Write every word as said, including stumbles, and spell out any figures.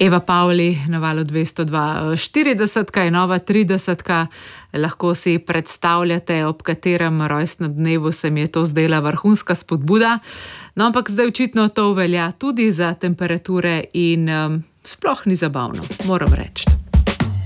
Eva Pavli na valu dvesto dva. štiridesetka je nova tridesetka. Lahko si predstavljate, ob katerem rojstnem dnevu se mi je to zdela vrhunska spodbuda. No, ampak zdaj očitno to velja tudi za temperature in um, sploh ni zabavno, moram reči.